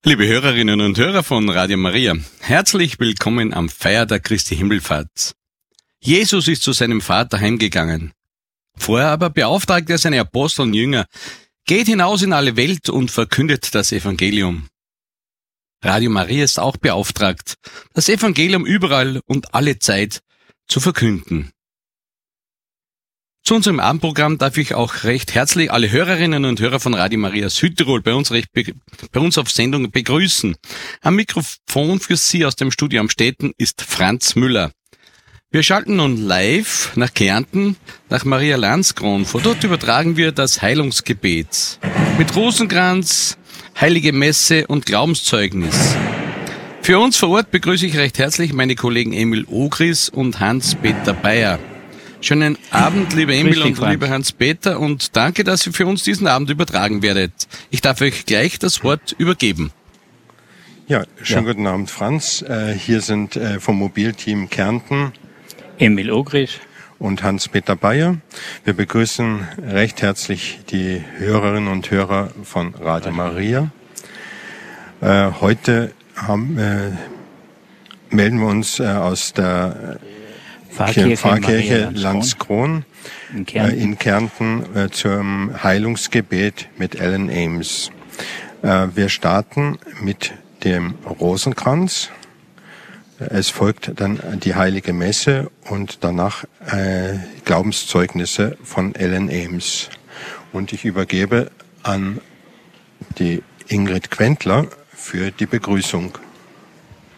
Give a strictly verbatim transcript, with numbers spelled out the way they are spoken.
Liebe Hörerinnen und Hörer von Radio Maria, herzlich willkommen am Feiertag Christi Himmelfahrt. Jesus ist zu seinem Vater heimgegangen. Vorher aber beauftragt er seine Apostel und Jünger, geht hinaus in alle Welt und verkündet das Evangelium. Radio Maria ist auch beauftragt, das Evangelium überall und alle Zeit zu verkünden. Zu unserem Abendprogramm darf ich auch recht herzlich alle Hörerinnen und Hörer von Radio Maria Südtirol bei uns, recht be- bei uns auf Sendung begrüßen. Am Mikrofon für Sie aus dem Studio Amstetten ist Franz Müller. Wir schalten nun live nach Kärnten, nach Maria Landskron. Von dort übertragen wir das Heilungsgebet mit Rosenkranz, Heilige Messe und Glaubenszeugnis. Für uns vor Ort begrüße ich recht herzlich meine Kollegen Emil Ogris und Hans-Peter Bayer. Schönen Abend, lieber Emil und lieber Hans-Peter, und danke, dass ihr für uns diesen Abend übertragen werdet. Ich darf euch gleich das Wort übergeben. Ja, schönen Ja. guten Abend, Franz. Äh, hier sind äh, vom Mobilteam Kärnten Emil Ogris und Hans-Peter Bayer. Wir begrüßen recht herzlich die Hörerinnen und Hörer von Radio Maria. Äh, heute haben, äh, melden wir uns äh, aus der Pfarrkirche, Pfarrkirche Maria Landskron in äh, Kärnten. in Kärnten äh, zum Heilungsgebet mit Ellen Ames. Äh, wir starten mit dem Rosenkranz. Es folgt dann die Heilige Messe und danach äh, Glaubenszeugnisse von Ellen Ames. Und ich übergebe an die Ingrid Quentler für die Begrüßung.